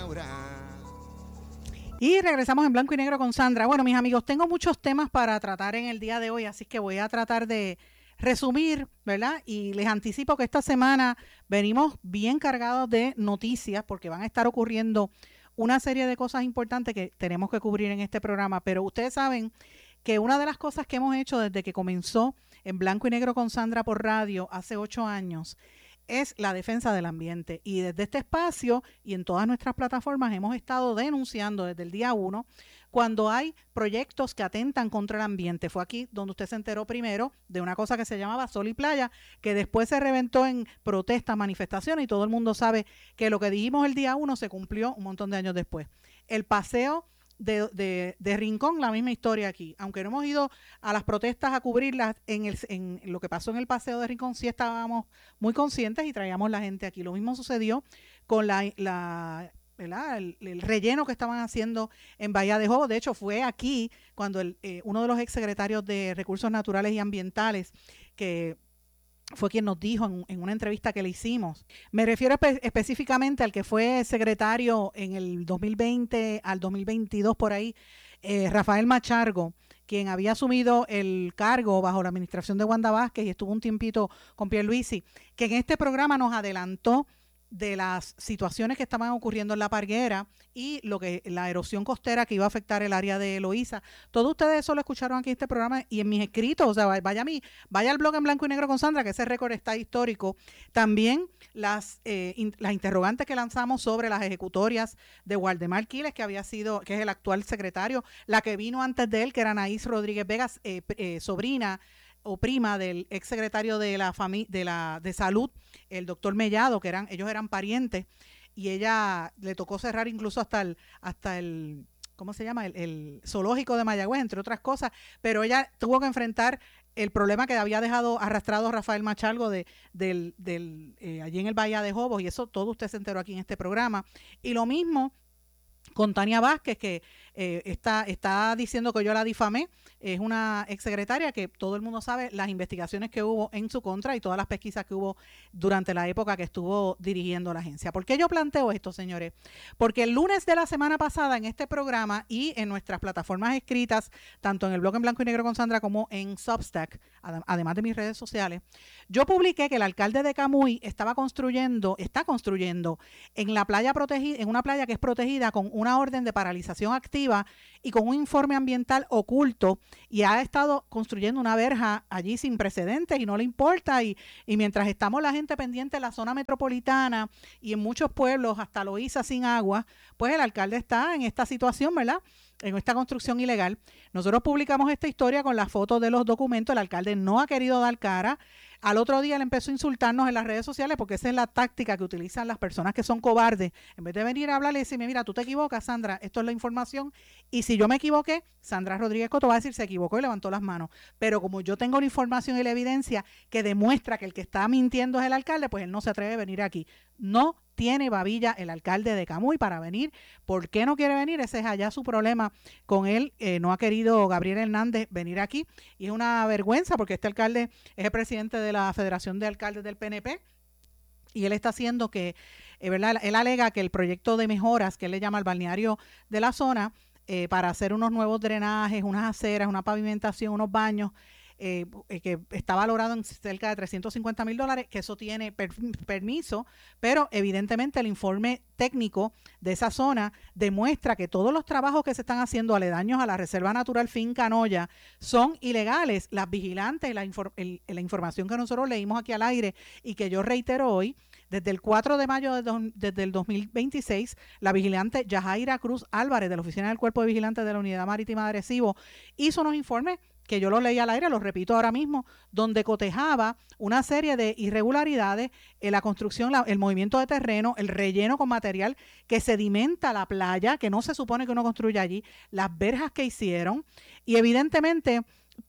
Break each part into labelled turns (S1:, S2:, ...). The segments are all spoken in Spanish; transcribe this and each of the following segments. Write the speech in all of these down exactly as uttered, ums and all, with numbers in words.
S1: Y regresamos en blanco y negro con Sandra. Bueno, mis amigos, tengo muchos temas para tratar en el día de hoy, así que voy a tratar de resumir, ¿verdad? Y les anticipo que esta semana venimos bien cargados de noticias porque van a estar ocurriendo una serie de cosas importantes que tenemos que cubrir en este programa, pero ustedes saben que una de las cosas que hemos hecho desde que comenzó en blanco y negro con Sandra por radio hace ocho años es la defensa del ambiente. Y desde este espacio y en todas nuestras plataformas hemos estado denunciando desde el día uno cuando hay proyectos que atentan contra el ambiente. Fue aquí donde usted se enteró primero de una cosa que se llamaba Sol y Playa, que después se reventó en protestas, manifestaciones, y todo el mundo sabe que lo que dijimos el día uno se cumplió un montón de años después. El paseo De, de, de Rincón, la misma historia aquí. Aunque no hemos ido a las protestas a cubrirlas, en, el, en lo que pasó en el paseo de Rincón sí estábamos muy conscientes y traíamos la gente aquí. Lo mismo sucedió con la, la ¿verdad? El, el relleno que estaban haciendo en Bahía de Jobos. De hecho, fue aquí cuando el, eh, uno de los exsecretarios de Recursos Naturales y Ambientales, que fue quien nos dijo en, en una entrevista que le hicimos. Me refiero espe- específicamente al que fue secretario en el dos mil veinte al dos mil veintidós por ahí, eh, Rafael Machargo, quien había asumido el cargo bajo la administración de Wanda Vázquez y estuvo un tiempito con Pierluisi, que en este programa nos adelantó de las situaciones que estaban ocurriendo en La Parguera y lo que la erosión costera que iba a afectar el área de Loíza. Todos ustedes eso lo escucharon aquí en este programa y en mis escritos, o sea, vaya a mí, vaya al blog en blanco y negro con Sandra, que ese récord está histórico. También las, eh, in, las interrogantes que lanzamos sobre las ejecutorias de Waldemar Quiles, que había sido, que es el actual secretario, la que vino antes de él, que era Anaís Rodríguez Vegas, eh, eh, sobrina o prima del ex secretario de la familia de la de salud, el doctor Mellado, que eran, ellos eran parientes, y ella le tocó cerrar incluso hasta el, hasta el, ¿cómo se llama? El, el zoológico de Mayagüez, entre otras cosas, pero ella tuvo que enfrentar el problema que había dejado arrastrado Rafael Machalgo de, del, del, eh, allí en el Bahía de Jobos, y eso todo usted se enteró aquí en este programa. Y lo mismo con Tania Vázquez, que eh, está, está diciendo que yo la difamé. Es una exsecretaria que todo el mundo sabe las investigaciones que hubo en su contra y todas las pesquisas que hubo durante la época que estuvo dirigiendo la agencia. ¿Por qué yo planteo esto, señores? Porque el lunes de la semana pasada en este programa y en nuestras plataformas escritas, tanto en el blog en blanco y negro con Sandra como en Substack, además de mis redes sociales, yo publiqué que el alcalde de Camuy estaba construyendo, está construyendo en la playa protegida, en una playa que es protegida con una orden de paralización activa y con un informe ambiental oculto, y ha estado construyendo una verja allí sin precedentes y no le importa, y, y mientras estamos la gente pendiente de la zona metropolitana y en muchos pueblos hasta Loíza sin agua, pues el alcalde está en esta situación, ¿verdad?, en esta construcción ilegal. Nosotros publicamos esta historia con las fotos de los documentos. El alcalde no ha querido dar cara. Al otro día le empezó a insultarnos en las redes sociales, porque esa es la táctica que utilizan las personas que son cobardes. En vez de venir a hablarle y decirme, mira, tú te equivocas, Sandra, esto es la información, y si yo me equivoqué, Sandra Rodríguez Coto va a decir se equivocó y levantó las manos. Pero como yo tengo la información y la evidencia que demuestra que el que está mintiendo es el alcalde, pues él no se atreve a venir aquí. No tiene babilla el alcalde de Camuy para venir. ¿Por qué no quiere venir? Ese es allá su problema con él. Eh, no ha querido Gabriel Hernández venir aquí, y es una vergüenza porque este alcalde es el presidente de la Federación de Alcaldes del P N P, y él está haciendo que, eh, ¿verdad? Él alega que el proyecto de mejoras que él le llama al balneario de la zona, eh, para hacer unos nuevos drenajes, unas aceras, una pavimentación, unos baños, Eh, que está valorado en cerca de trescientos cincuenta mil dólares, que eso tiene per, permiso, pero evidentemente el informe técnico de esa zona demuestra que todos los trabajos que se están haciendo aledaños a la Reserva Natural Finca Noya son ilegales. Las vigilantes, la, infor, el, la información que nosotros leímos aquí al aire y que yo reitero hoy, desde el cuatro de mayo de do, desde el dos mil veintiséis, la vigilante Yajaira Cruz Álvarez de la Oficina del Cuerpo de Vigilantes de la Unidad Marítima de Arecibo hizo unos informes que yo los leí al aire, los repito ahora mismo, donde cotejaba una serie de irregularidades en la construcción, la, el movimiento de terreno, el relleno con material que sedimenta la playa, que no se supone que uno construya allí, las verjas que hicieron, y evidentemente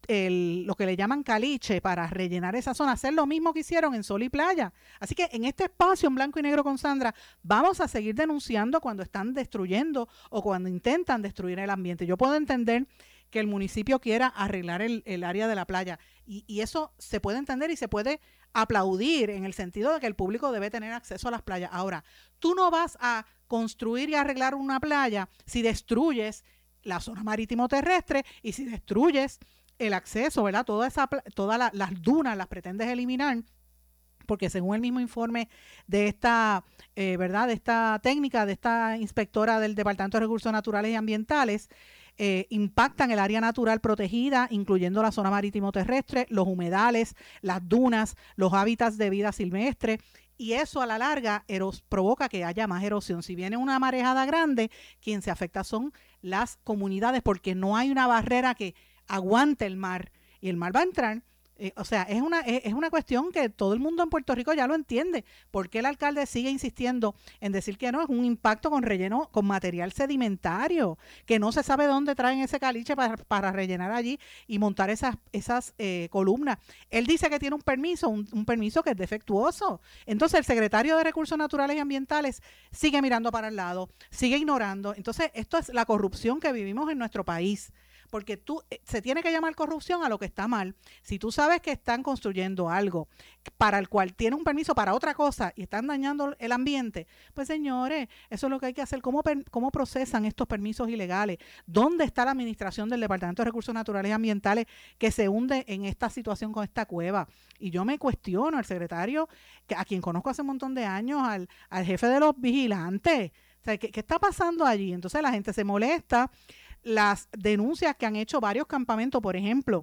S1: el, lo que le llaman caliche para rellenar esa zona, hacer lo mismo que hicieron en Sol y Playa. Así que en este espacio en blanco y negro con Sandra vamos a seguir denunciando cuando están destruyendo o cuando intentan destruir el ambiente. Yo puedo entender que el municipio quiera arreglar el, el área de la playa, y, y eso se puede entender y se puede aplaudir en el sentido de que el público debe tener acceso a las playas. Ahora, tú no vas a construir y arreglar una playa si destruyes la zona marítimo terrestre y si destruyes el acceso, ¿verdad? Toda esa, todas la, las dunas las pretendes eliminar, porque según el mismo informe de esta, eh, ¿verdad? De esta técnica, de esta inspectora del Departamento de Recursos Naturales y Ambientales, eh, impactan el área natural protegida, incluyendo la zona marítimo terrestre, los humedales, las dunas, los hábitats de vida silvestre, y eso a la larga eros, provoca que haya más erosión. Si viene una marejada grande, quien se afecta son las comunidades, porque no hay una barrera que aguante el mar, y el mar va a entrar. Eh, o sea, es una, es, es una cuestión que todo el mundo en Puerto Rico ya lo entiende. ¿Por qué el alcalde sigue insistiendo en decir que no? Es un impacto con relleno, con material sedimentario, que no se sabe dónde traen ese caliche para, para rellenar allí y montar esas, esas eh, columnas. Él dice que tiene un permiso, un, un permiso que es defectuoso. Entonces el secretario de Recursos Naturales y Ambientales sigue mirando para el lado, sigue ignorando. Entonces esto es la corrupción que vivimos en nuestro país. Porque tú, se tiene que llamar corrupción a lo que está mal. Si tú sabes que están construyendo algo para el cual tiene un permiso para otra cosa y están dañando el ambiente, pues señores, eso es lo que hay que hacer. ¿Cómo, cómo procesan estos permisos ilegales? ¿Dónde está la administración del Departamento de Recursos Naturales y Ambientales que se hunde en esta situación con esta cueva? Y yo me cuestiono al secretario, que, a quien conozco hace un montón de años, al, al jefe de los vigilantes. O sea, ¿qué, qué está pasando allí? Entonces la gente se molesta. Las denuncias que han hecho varios campamentos, por ejemplo,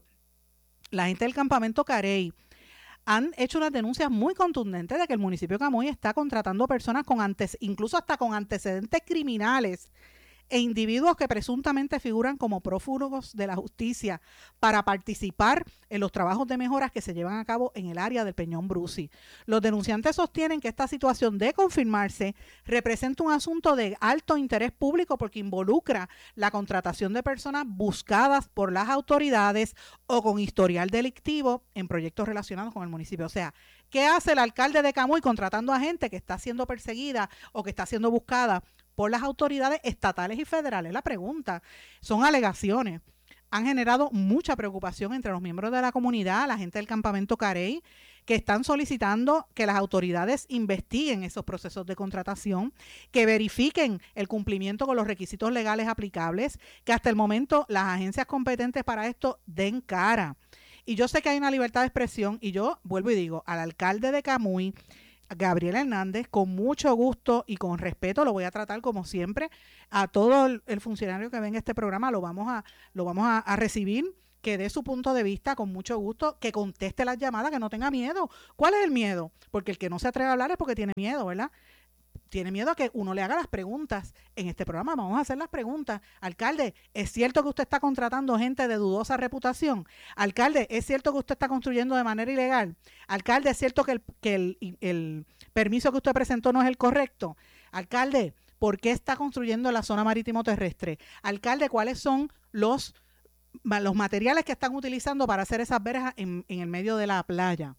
S1: la gente del campamento Carey, han hecho unas denuncias muy contundentes de que el municipio de Camuy está contratando personas con antes, incluso hasta con antecedentes criminales e individuos que presuntamente figuran como prófugos de la justicia para participar en los trabajos de mejoras que se llevan a cabo en el área del Peñón Brusi. Los denunciantes sostienen que esta situación, de confirmarse, representa un asunto de alto interés público porque involucra la contratación de personas buscadas por las autoridades o con historial delictivo en proyectos relacionados con el municipio. O sea, ¿qué hace el alcalde de Camuy contratando a gente que está siendo perseguida o que está siendo buscada por las autoridades estatales y federales? La pregunta, son alegaciones. Han generado mucha preocupación entre los miembros de la comunidad, la gente del campamento Carey, que están solicitando que las autoridades investiguen esos procesos de contratación, que verifiquen el cumplimiento con los requisitos legales aplicables, que hasta el momento las agencias competentes para esto den cara. Y yo sé que hay una libertad de expresión, y yo vuelvo y digo, al alcalde de Camuy, Gabriel Hernández, con mucho gusto y con respeto lo voy a tratar como siempre. A todo el, el funcionario que venga a este programa lo vamos a, lo vamos a, a recibir, que dé su punto de vista con mucho gusto, que conteste las llamadas, que no tenga miedo. ¿Cuál es el miedo? Porque el que no se atreve a hablar es porque tiene miedo, ¿verdad? Tiene miedo a que uno le haga las preguntas. En este programa vamos a hacer las preguntas. Alcalde, ¿es cierto que usted está contratando gente de dudosa reputación? Alcalde, ¿es cierto que usted está construyendo de manera ilegal? Alcalde, ¿es cierto que el, que el, el permiso que usted presentó no es el correcto? Alcalde, ¿por qué está construyendo la zona marítimo terrestre? Alcalde, ¿cuáles son los, los materiales que están utilizando para hacer esas verjas en, en el medio de la playa?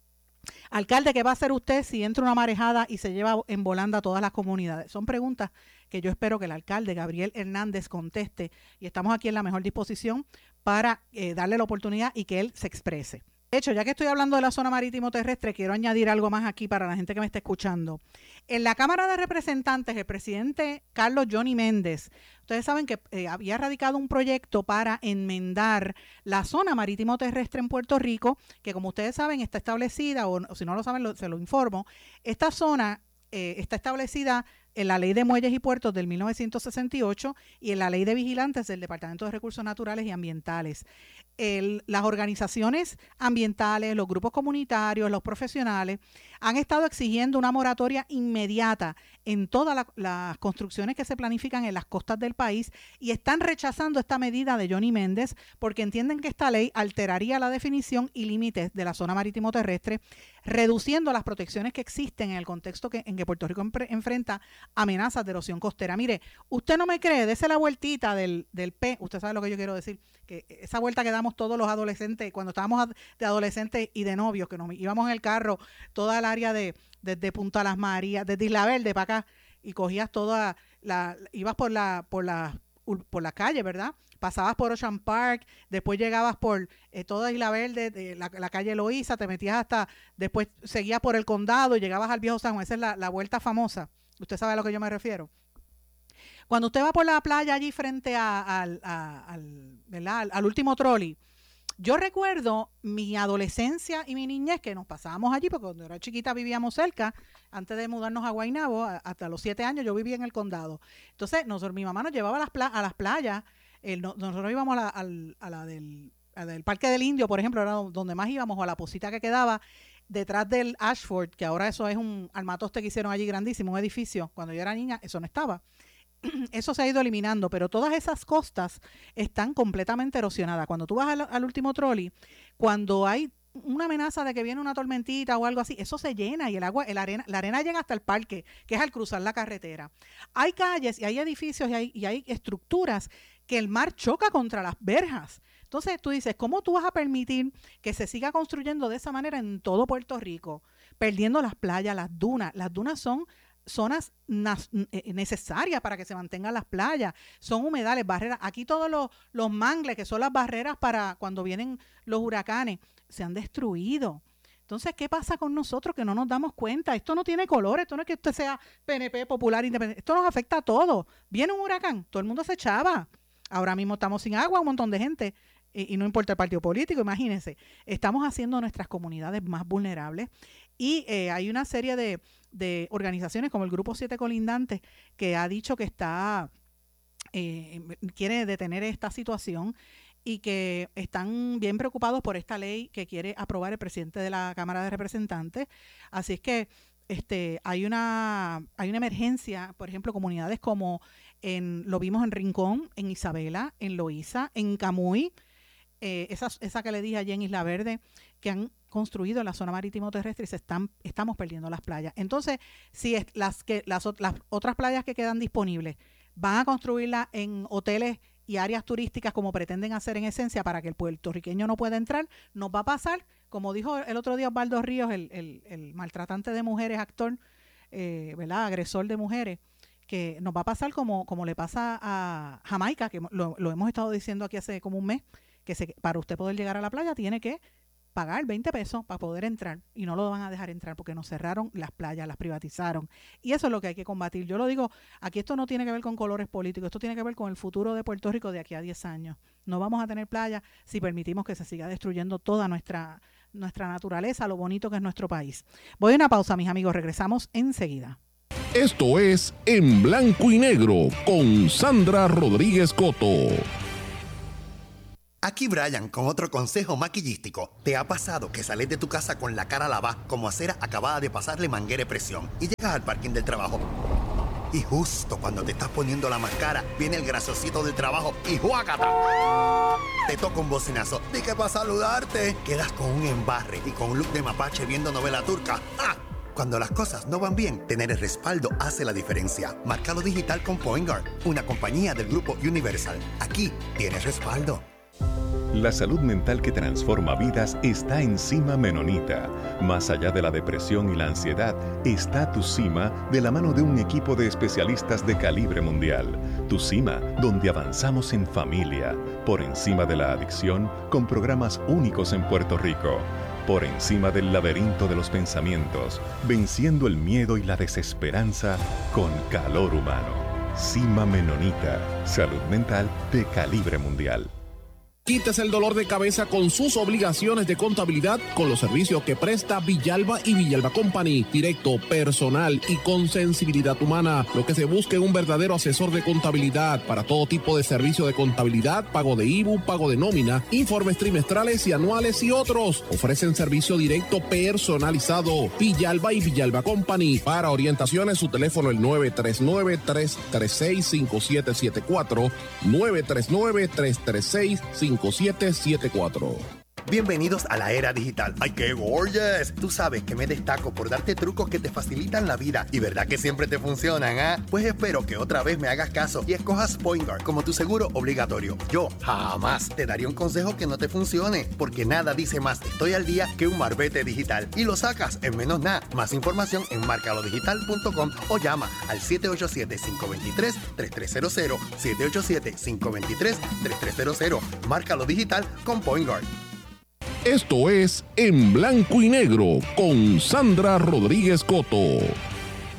S1: Alcalde, ¿qué va a hacer usted si entra una marejada y se lleva en volanda a todas las comunidades? Son preguntas que yo espero que el alcalde Gabriel Hernández conteste, y estamos aquí en la mejor disposición para eh, darle la oportunidad y que él se exprese. De hecho, ya que estoy hablando de la zona marítimo terrestre, quiero añadir algo más aquí para la gente que me está escuchando. En la Cámara de Representantes, el presidente Carlos Johnny Méndez, ustedes saben que eh, había radicado un proyecto para enmendar la zona marítimo terrestre en Puerto Rico, que como ustedes saben está establecida, o, o si no lo saben, lo, se lo informo. Esta zona eh, está establecida en la Ley de Muelles y Puertos del mil novecientos sesenta y ocho y en la Ley de Vigilantes del Departamento de Recursos Naturales y Ambientales. El, las organizaciones ambientales, los grupos comunitarios, los profesionales han estado exigiendo una moratoria inmediata en todas la, las construcciones que se planifican en las costas del país y están rechazando esta medida de Johnny Méndez porque entienden que esta ley alteraría la definición y límites de la zona marítimo terrestre, reduciendo las protecciones que existen en el contexto que, en que Puerto Rico empre, enfrenta amenazas de erosión costera. Mire, usted no me cree, dese la vueltita del, del P, usted sabe lo que yo quiero decir, que esa vuelta que damos todos los adolescentes, cuando estábamos de adolescentes y de novios, que nos íbamos en el carro, toda el área de, desde Punta Las Marías, desde Isla Verde para acá, y cogías toda la, ibas por la, por la, por la calle, ¿verdad? Pasabas por Ocean Park, después llegabas por eh, toda Isla Verde, de la, la calle Loíza, te metías hasta, después seguías por el condado y llegabas al Viejo San Juan. Esa es la, la vuelta famosa. Usted sabe a lo que yo me refiero. Cuando usted va por la playa allí frente a, a, a, al, al, al último trolley, yo recuerdo mi adolescencia y mi niñez que nos pasábamos allí, porque cuando era chiquita vivíamos cerca, antes de mudarnos a Guaynabo, hasta los siete años yo vivía en el condado. Entonces, nosotros, mi mamá nos llevaba a las, pla- a las playas, el, no, nosotros íbamos a la, a, a la del, a del Parque del Indio, por ejemplo, era donde más íbamos, o a la posita que quedaba detrás del Ashford, que ahora eso es un armatoste que hicieron allí grandísimo, un edificio. Cuando yo era niña, eso no estaba. Eso se ha ido eliminando, pero todas esas costas están completamente erosionadas. Cuando tú vas al, al último trolley, cuando hay una amenaza de que viene una tormentita o algo así, eso se llena y el agua, el arena, la arena llega hasta el parque, que es al cruzar la carretera. Hay calles y hay edificios y hay, y hay estructuras que el mar choca contra las verjas. Entonces tú dices, ¿cómo tú vas a permitir que se siga construyendo de esa manera en todo Puerto Rico? Perdiendo las playas, las dunas. Las dunas son zonas necesarias para que se mantengan las playas, son humedales, barreras. Aquí todos los, los mangles, que son las barreras para cuando vienen los huracanes, se han destruido. Entonces, ¿qué pasa con nosotros que no nos damos cuenta? Esto no tiene color, esto no es que usted sea P N P, popular, independiente, esto nos afecta a todos. Viene un huracán, todo el mundo se echaba. Ahora mismo estamos sin agua, un montón de gente, y, y no importa el partido político, imagínense. Estamos haciendo nuestras comunidades más vulnerables y eh, hay una serie de de organizaciones como el Grupo siete Colindantes, que ha dicho que está eh, quiere detener esta situación y que están bien preocupados por esta ley que quiere aprobar el presidente de la Cámara de Representantes. Así es que este hay una hay una emergencia, por ejemplo, comunidades como en lo vimos en Rincón, en Isabela, en Loíza, en Camuy, eh, esa, esa que le dije allí en Isla Verde, que han construido en la zona marítimo terrestre y se están, estamos perdiendo las playas. Entonces, si es las, que, las, las otras playas que quedan disponibles van a construirlas en hoteles y áreas turísticas como pretenden hacer en esencia para que el puertorriqueño no pueda entrar, nos va a pasar, como dijo el otro día Osvaldo Ríos, el, el, el maltratante de mujeres, actor, eh, ¿verdad? Agresor de mujeres, que nos va a pasar como, como le pasa a Jamaica, que lo, lo hemos estado diciendo aquí hace como un mes, que se, para usted poder llegar a la playa tiene que pagar veinte pesos para poder entrar y no lo van a dejar entrar porque nos cerraron las playas, las privatizaron y eso es lo que hay que combatir. Yo lo digo, aquí esto no tiene que ver con colores políticos, esto tiene que ver con el futuro de Puerto Rico de aquí a diez años. No vamos a tener playa si permitimos que se siga destruyendo toda nuestra, nuestra naturaleza, lo bonito que es nuestro país. Voy a una pausa, mis amigos, regresamos enseguida.
S2: Esto es En Blanco y Negro con Sandra Rodríguez Coto.
S3: Aquí Brian con otro consejo maquillístico. ¿Te ha pasado que sales de tu casa con la cara lavada como acera acabada de pasarle manguera de presión y llegas al parking del trabajo? Y justo cuando te estás poniendo la máscara, viene el graciosito del trabajo y ¡juácata! Te toca un bocinazo. ¿De qué para saludarte? Quedas con un embarre y con un look de mapache viendo novela turca. ¡Ah! Cuando las cosas no van bien, tener el respaldo hace la diferencia. Márcalo digital con Point Guard, una compañía del grupo Universal. Aquí tienes respaldo.
S4: La salud mental que transforma vidas está en Cima Menonita. Más allá de la depresión y la ansiedad, está Tu Cima de la mano de un equipo de especialistas de calibre mundial. Tu Cima, donde avanzamos en familia, por encima de la adicción, con programas únicos en Puerto Rico. Por encima del laberinto de los pensamientos, venciendo el miedo y la desesperanza con calor humano. Cima Menonita, salud mental de calibre mundial.
S2: Quítese el dolor de cabeza con sus obligaciones de contabilidad con los servicios que presta Villalba y Villalba Company. Directo, personal y con sensibilidad humana. Lo que se busca en un verdadero asesor de contabilidad para todo tipo de servicio de contabilidad, pago de I B U, pago de nómina, informes trimestrales y anuales y otros. Ofrecen servicio directo personalizado. Villalba y Villalba Company. Para orientaciones, su teléfono el nueve tres nueve, tres tres seis, cinco siete siete cuatro, nueve tres nueve, tres tres seis, cinco siete siete cuatro.
S3: Bienvenidos a la era digital. ¡Ay, qué gorgeous! Tú sabes que me destaco por darte trucos que te facilitan la vida. ¿Y verdad que siempre te funcionan, ah? ¿eh? Pues espero que otra vez me hagas caso y escojas Point Guard como tu seguro obligatorio. Yo jamás te daría un consejo que no te funcione, porque nada dice más estoy al día que un marbete digital. Y lo sacas en menos nada. Más información en marcalo digital punto com o llama al siete ocho siete, cinco dos tres, tres tres cero cero, siete ocho siete, cinco dos tres, tres tres cero cero. Márcalo digital con Point Guard.
S2: Esto es En Blanco y Negro con Sandra Rodríguez Coto.